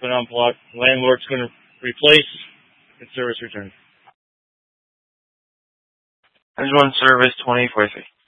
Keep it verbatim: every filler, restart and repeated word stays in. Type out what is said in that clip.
been unplugged. Landlord's going to replace and service return. There's one service twenty forty-three.